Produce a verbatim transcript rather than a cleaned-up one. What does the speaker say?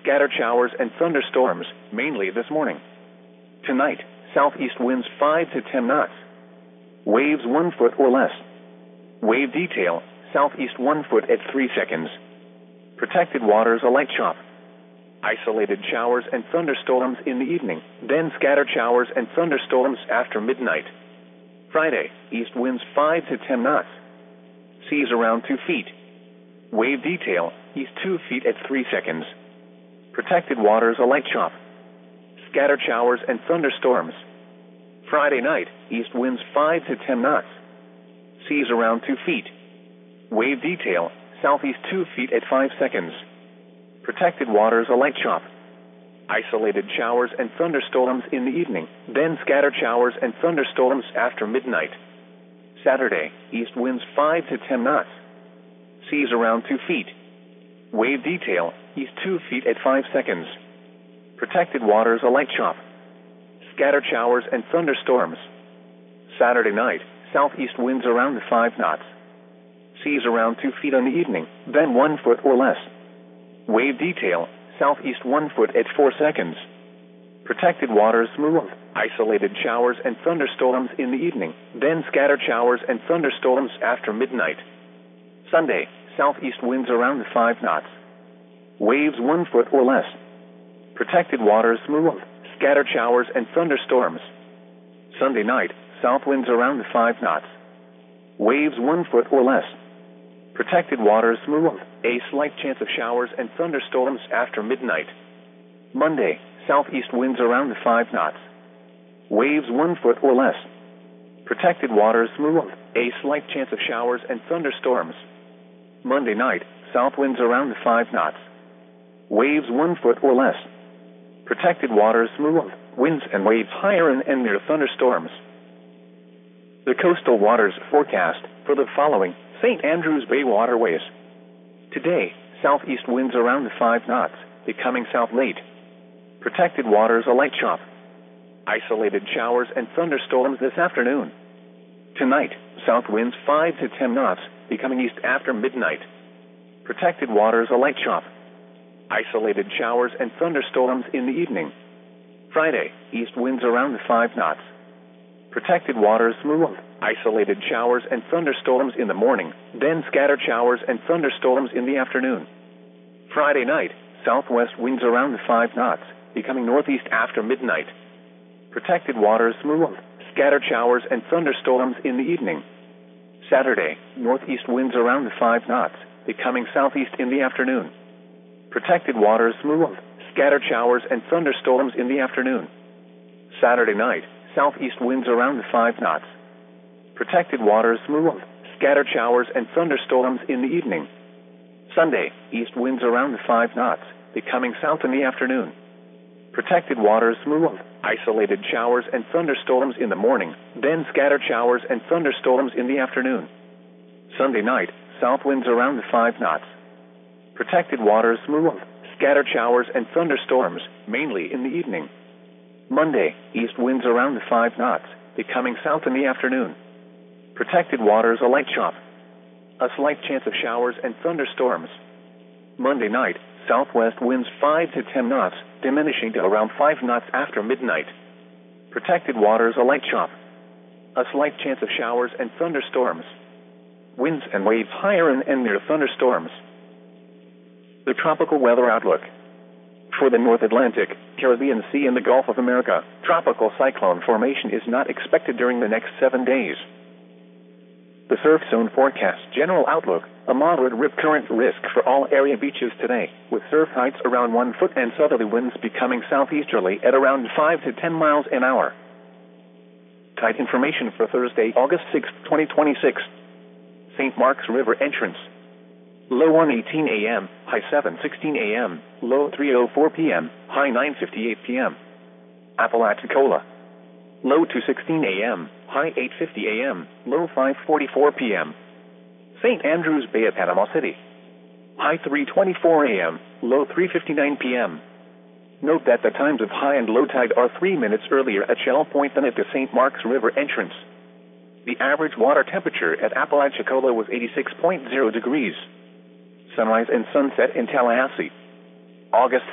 scattered showers and thunderstorms, mainly this morning. Tonight, southeast winds five to ten knots. Waves one foot or less. Wave detail, southeast one foot at three seconds. Protected waters a light chop. Isolated showers and thunderstorms in the evening, then scattered showers and thunderstorms after midnight. Friday, east winds five to ten knots. Seas around two feet. Wave detail, east two feet at three seconds. Protected waters a light chop. Scattered showers and thunderstorms. Friday night, east winds five to ten knots. Seas around two feet. Wave detail, southeast two feet at five seconds. Protected waters a light chop. Isolated showers and thunderstorms in the evening, then scattered showers and thunderstorms after midnight. Saturday, east winds five to ten knots. Seas around two feet. Wave detail, east two feet at five seconds. Protected waters a light chop. Scattered showers and thunderstorms. Saturday night, southeast winds around five knots. Seas around two feet on the evening, then one foot or less. Wave detail, southeast one foot at four seconds. Protected waters smooth. Isolated showers and thunderstorms in the evening, then scattered showers and thunderstorms after midnight. Sunday, southeast winds around five knots. Waves one foot or less. Protected waters smooth. Scattered showers and thunderstorms. Sunday night, south winds around five knots. Waves one foot or less. Protected waters smooth. A slight chance of showers and thunderstorms after midnight. Monday, southeast winds around five knots. Waves one foot or less. Protected waters smooth. A slight chance of showers and thunderstorms. Monday night, south winds around five knots. Waves one foot or less. Protected waters smooth. Winds and waves higher and, and near thunderstorms. The coastal waters forecast for the following Saint Andrews Bay waterways. Today, southeast winds around five knots, becoming south late. Protected waters a light chop. Isolated showers and thunderstorms this afternoon. Tonight, south winds five to ten knots, becoming east after midnight. Protected waters a light chop. Isolated showers and thunderstorms in the evening. Friday, east winds around five knots. Protected waters smooth. Isolated showers and thunderstorms in the morning, then scattered showers and thunderstorms in the afternoon. Friday night, southwest winds around five knots, becoming northeast after midnight. Protected waters smooth. Scattered showers and thunderstorms in the evening. Saturday, northeast winds around five knots, becoming southeast in the afternoon. Protected waters smooth. Scattered showers and thunderstorms in the afternoon. Saturday night, southeast winds around five knots. Protected waters smooth. Scattered showers and thunderstorms in the evening. Sunday, east winds around five knots, becoming south in the afternoon. Protected waters smooth. Isolated showers and thunderstorms in the morning, then scattered showers and thunderstorms in the afternoon. Sunday night, south winds around five knots. Protected waters smooth. Scattered showers and thunderstorms, mainly in the evening. Monday, east winds around five knots, becoming south in the afternoon. Protected waters a light chop. A slight chance of showers and thunderstorms. Monday night, southwest winds five to ten knots, diminishing to around five knots after midnight. Protected waters a light chop. A slight chance of showers and thunderstorms. Winds and waves higher and, and near thunderstorms. The tropical weather outlook. For the North Atlantic, Caribbean Sea and the Gulf of America, tropical cyclone formation is not expected during the next seven days. The surf zone forecast general outlook, a moderate rip current risk for all area beaches today, with surf heights around one foot and southerly winds becoming southeasterly at around five to ten miles an hour. Tide information for Thursday, August sixth, twenty twenty-six. Saint Mark's River entrance. Low one eighteen a m, high seven sixteen a m, low three oh four p m, high nine fifty-eight p m Apalachicola. Low two sixteen a m, high eight fifty a m, low five forty-four p m Saint Andrews Bay at Panama City. High three twenty-four a m, low three fifty-nine p m Note that the times of high and low tide are three minutes earlier at Shell Point than at the Saint Mark's River entrance. The average water temperature at Apalachicola was eighty-six point zero degrees. Sunrise and sunset in Tallahassee. August